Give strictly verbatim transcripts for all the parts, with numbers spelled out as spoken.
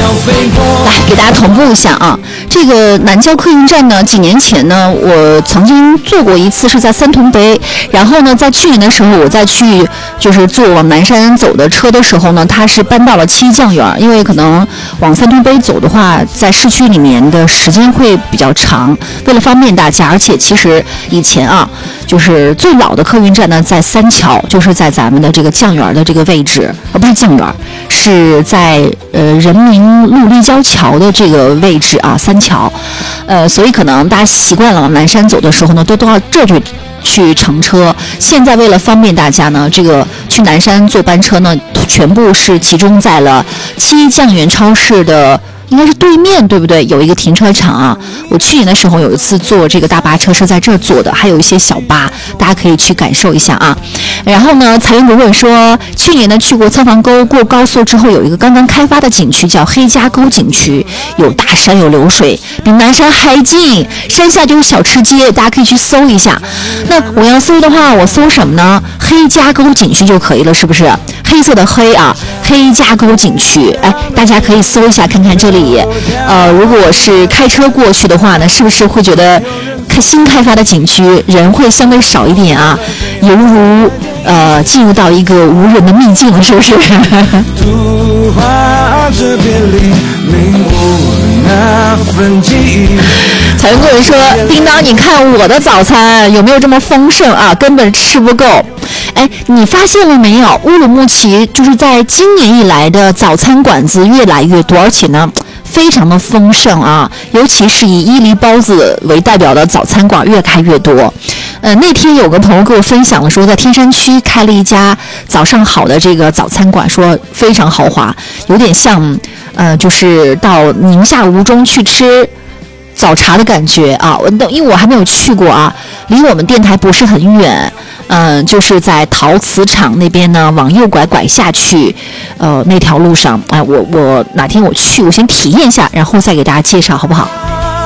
来给大家同步一下啊，这个南郊客运站呢，几年前呢，我曾经坐过一次，是在三通杯。然后呢，在去年的时候，我再去就是坐往南山走的车的时候呢，它是搬到了七酱园，因为可能往三通杯走的话，在市区里面的时间会比较长，为了方便大家，而且其实以前啊，就是最老的客运站呢，在三桥，就是在咱们的这个酱园的这个位置，而不是酱园，是在呃人民路立交桥的这个位置啊，三桥，呃，所以可能大家习惯了往南山走的时候呢，都都要这去去乘车。现在为了方便大家呢，这个去南山坐班车呢，全部是集中在了七酱园超市的。应该是对面，对不对？有一个停车场啊。我去年的时候有一次坐这个大巴车是在这儿坐的，还有一些小巴，大家可以去感受一下啊。然后呢，财云如问说，去年呢去过仓房沟，过高速之后有一个刚刚开发的景区叫黑加沟景区，有大山有流水，比南山还近，山下就是小吃街，大家可以去搜一下。那我要搜的话，我搜什么呢？黑加沟景区就可以了，是不是？黑色的黑啊，黑加沟景区，哎，大家可以搜一下看看这里。呃，如果是开车过去的话呢，是不是会觉得新开发的景区人会相对少一点啊？犹如呃进入到一个无人的秘境了，是不是？彩云跟我说，叮当，你看我的早餐有没有这么丰盛啊？根本吃不够。哎，你发现了没有？乌鲁木齐就是在今年以来的早餐馆子越来越多，而且呢非常的丰盛啊，尤其是以伊犁包子为代表的早餐馆越开越多。呃，那天有个朋友跟我分享了，说在天山区开了一家早上好的这个早餐馆，说非常豪华，有点像呃，就是到宁夏吴中去吃早茶的感觉啊。我因为我还没有去过啊，离我们电台不是很远。嗯、呃，就是在陶瓷厂那边呢，往右拐拐下去，呃，那条路上，哎、呃，我我哪天我去，我先体验一下，然后再给大家介绍，好不好？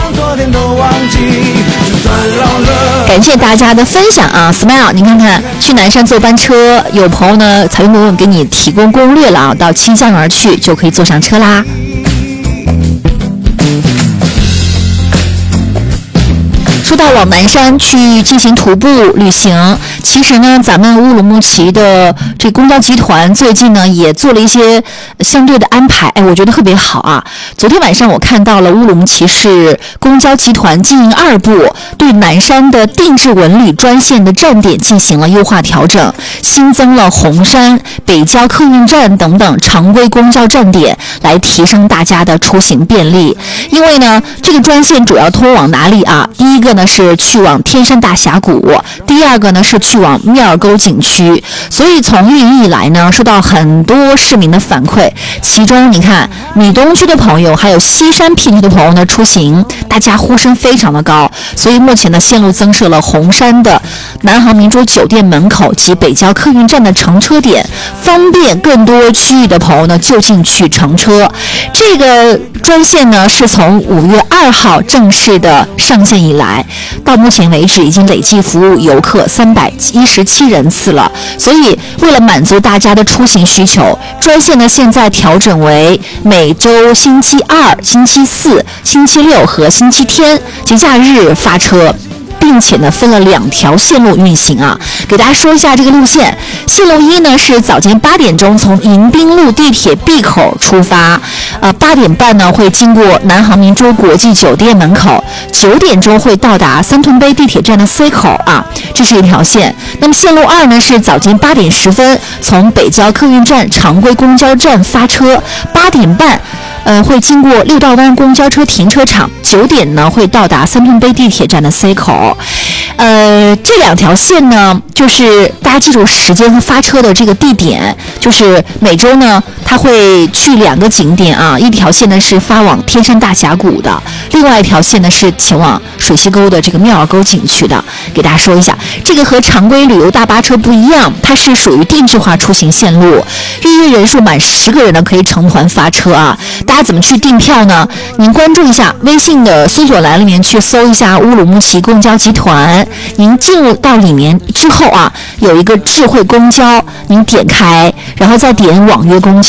感谢大家的分享啊 ，Smile， 你看看去南山坐班车，有朋友呢，财运顾问给你提供攻略了啊，到七酱园去就可以坐上车啦。说到往南山去进行徒步旅行，其实呢，咱们乌鲁木齐的这公交集团最近呢也做了一些相对的安排，哎，我觉得特别好啊。昨天晚上我看到了乌鲁木齐市公交集团经营二部对南山的定制文旅专线的站点进行了优化调整，新增了红山、北郊客运站等等常规公交站点，来提升大家的出行便利。因为呢，这个专线主要通往哪里啊？第一个呢是去往天山大峡谷，第二个呢是去往庙儿沟景区。所以从运营以来呢，受到很多市民的反馈，其中你看米东区的朋友还有西山片区的朋友呢出行，大家呼声非常的高。所以目前呢，线路增设了红山的南航明珠酒店门口及北郊客运站的乘车点，方便更多区域的朋友呢就近去乘车。这个专线呢是从五月二号正式的上线以来，到目前为止已经累计服务游客三百一十七人次了。所以为了满足大家的出行需求，专线呢现在调整为每周星期二、星期四、星期六和星期天节假日发车，并且呢分了两条线路运行啊。给大家说一下这个路线，线路一呢是早间八点钟从迎宾路地铁 B 口出发，呃八点半呢会经过南航明珠国际酒店门口，九点钟会到达三屯碑地铁站的 C 口啊，这是一条线。那么线路二呢是早间八点十分从北郊客运站常规公交站发车，八点半呃，会经过六道湾公交车停车场，九点呢会到达三屯碑地铁站的 C 口。呃，这两条线呢，就是大家记住时间和发车的这个地点，就是每周呢，它会去两个景点啊。一条线呢是发往天山大峡谷的，另外一条线呢是前往水西沟的这个庙儿沟景区的。给大家说一下，这个和常规旅游大巴车不一样，它是属于定制化出行线路，预约人数满十个人呢可以成团发车啊。大家怎么去订票呢？您关注一下微信的搜索栏里面去搜一下乌鲁木齐公交集团，您进入到里面之后啊，有一个智慧公交，您点开，然后再点网约公交。